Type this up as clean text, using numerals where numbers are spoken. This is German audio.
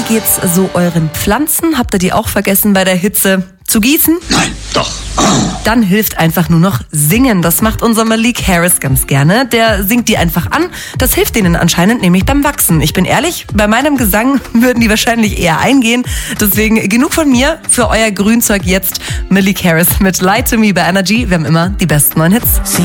geht's so euren Pflanzen? Habt ihr die auch vergessen bei der Hitze zu gießen? Nein, doch. Dann hilft einfach nur noch singen. Das macht unser Malik Harris ganz gerne. Der singt die einfach an. Das hilft denen anscheinend nämlich beim Wachsen. Ich bin ehrlich, bei meinem Gesang würden die wahrscheinlich eher eingehen. Deswegen genug von mir. Für euer Grünzeug jetzt Malik Harris mit Lie to Me bei Energy. Wir haben immer die besten neuen Hits.